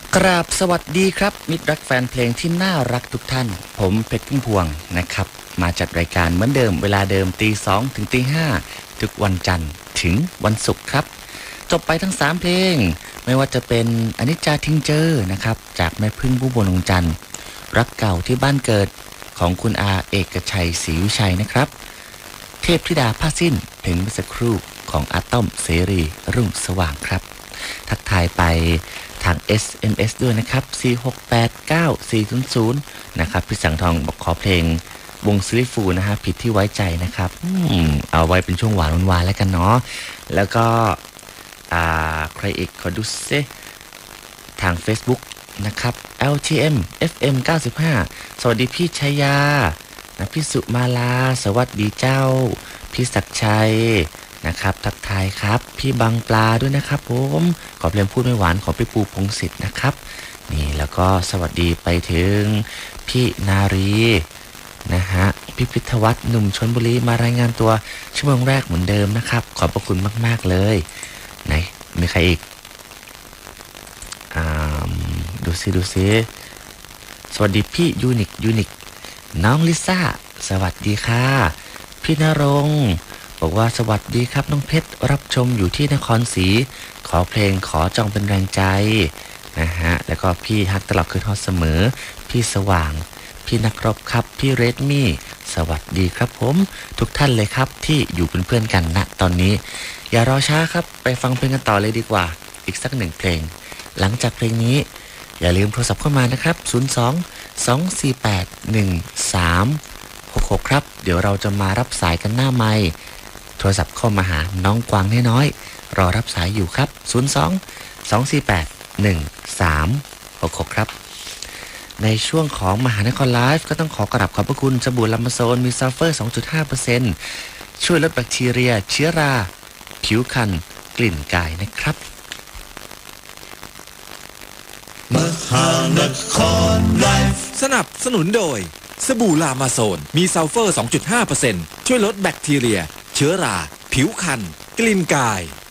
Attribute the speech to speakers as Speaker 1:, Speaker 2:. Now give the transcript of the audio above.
Speaker 1: กราบสวัสดีครับมิตรรักแฟนเพลงที่น่ารักทุกท่านผมเพชรพุ่มพวงนะครับมาจัดรายการเหมือนเดิมเวลาเดิมตี 2 ถึงตี 5ทุกวันจันทร์ถึงวันศุกร์ครับจบไปทั้ง3เพลงไม่ว่าจะเป็นอนิจจาทิ้งเจอนะครับจากแม่พึ่งผู้บนองจันทร์รักเก่าที่บ้านเกิดของคุณอาเอกชัยศรีวิชัยนะครับเทพธิดาผ้าสิ้นเพลงเมื่อสักครู่ของอาต้อมเสรีรุ่งสว่างครับทักทายไปทาง SMS ด้วยนะครับ4689400นะครับพี่สังทองบอกขอเพลงวงซิลิฟูนะฮะผิดที่ไว้ใจนะครับเอาไว้เป็นช่วงหวานวานแล้วกันเนาะแล้วก็ใครอีกขอดูซิทาง Facebook นะครับ LTM FM 95สวัสดีพี่ชัยยานะพี่สุมาลาสวัสดีเจ้าพี่ศักชัยนะครับทักทายครับพี่บังปลาด้วยนะครับผมขอเพลงพูดไม่หวานของพี่ปูพงศิษฐ์นะครับนี่แล้วก็สวัสดีไปถึงพี่นารีนะฮะพี่พิทวัฒน์หนุ่มชลบุรีมารายงานตัวชั่วโมงแรกเหมือนเดิมนะครับขอบพระคุณมากๆเลยไหนมีใครอีกดูซิสวัสดีพี่ยูนิคน้องลิซ่าสวัสดีค่ะพี่ณรงค์บอกว่าสวัสดีครับน้องเพชรรับชมอยู่ที่นครศรีขอเพลงขอจองเป็นแรงใจนะฮะแล้วก็พี่ฮักตลอดคืนฮอตเสมอพี่สว่างพี่นักรบครับพี่เรดมี่สวัสดีครับผมทุกท่านเลยครับที่อยู่เป็นเพื่อนกันณตอนนี้อย่ารอช้าครับไปฟังเพลงกันต่อเลยดีกว่าอีกสักหนึ่งเพลงหลังจากเพลงนี้อย่าลืมโทรศัพท์เข้ามานะครับ02-248-1366ครับเดี๋ยวเราจะมารับสายกันหน้าไมค์โทรศัพท์เข้ามาหาน้องกวางน้อยๆรอรับสายอยู่ครับ02-248-1366ครับในช่วงของมหานครไลฟ์ก็ต้องขอกราบขอบพระคุณสบู่ลัมมาโซนมีซัลเฟอร์ 2.5% ช่วยลดแบคทีเรียเชื้อราผิวคันกลิ่นกายนะครับ
Speaker 2: มหานครไลฟ์สนับสนุนโดยสบู่ลามาโซนมีซัลเฟอร์ 2.5% ช่วยลดแบคทีเรียเชื้อราผิวคันกลิ่นกาย